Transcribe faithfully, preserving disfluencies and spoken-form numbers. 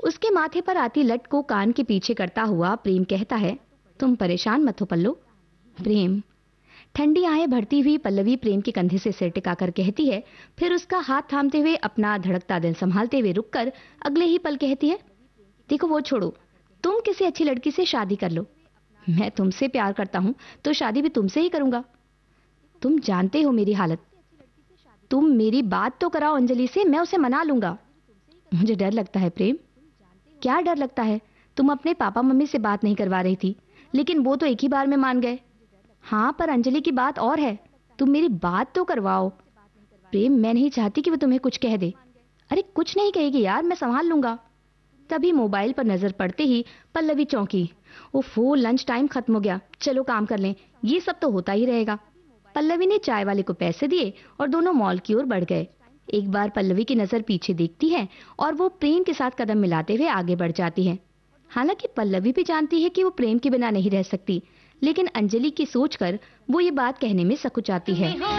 उसके माथे पर आती लट को कान के पीछे करता हुआ प्रेम कहता है, तुम परेशान मत हो पल्लू। प्रेम। ठंडी आहें भरती हुई पल्लवी प्रेम के कंधे से सिर टिकाकर कहती है, फिर उसका हाथ थामते हुए अपना धड़कता दिल संभालते हुए रुककर अगले ही पल कहती है, देखो वो छोड़ो, तुम किसी अच्छी लड़की से शादी कर लो। मैं तुमसे प्यार करता हूं तो शादी भी तुमसे ही करूंगा। तुम जानते हो मेरी हालत। तुम मेरी बात तो कराओ अंजलि से, मैं उसे मना लूंगा। मुझे डर लगता है प्रेम। क्या डर लगता है? तुम अपने पापा मम्मी से बात नहीं करवा रही थी, लेकिन वो तो एक ही बार में मान गए। हाँ, पर अंजलि की बात और है। तुम मेरी बात तो करवाओ प्रेम। मैं नहीं चाहती कि वो तुम्हें कुछ कह दे। अरे कुछ नहीं कहेगी यार, मैं संभाल लूंगा। तभी मोबाइल पर नजर पड़ते ही पल्लवी चौंकी। ओफो, लंच टाइम खत्म हो गया, चलो काम कर लें, ये सब तो होता ही रहेगा। पल्लवी ने चाय वाले को पैसे दिए और दोनों मॉल की ओर बढ़ गए। एक बार पल्लवी की नजर पीछे देखती है और वो प्रेम के साथ कदम मिलाते हुए आगे बढ़ जाती है। हालांकि पल्लवी भी जानती है कि वो प्रेम के बिना नहीं रह सकती, लेकिन अंजलि की सोचकर वो ये बात कहने में सकुचाती है।